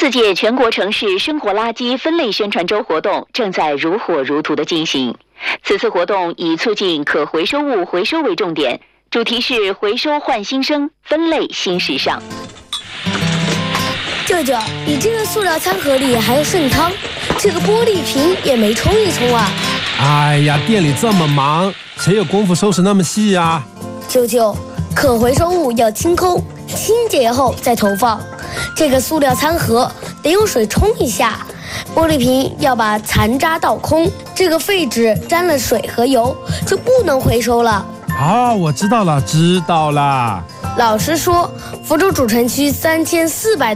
4届全国城市生活垃圾分类宣传周活动正在如火如荼地进行。此次活动以促进可回收物回收为重点，主题是回收换新生，分类新时尚。 舅舅，你这个塑料餐盒里还有剩汤，这个玻璃瓶也没冲一冲啊！ 哎呀，店里这么忙，谁有功夫收拾那么细呀？ 舅舅，可回收物要清空，清洁后再投放。这个塑料餐盒得用水冲一下，玻璃瓶要把残渣倒空，这个废纸沾了水和油就不能回收了。 我知道了。老师说，福州主城区3400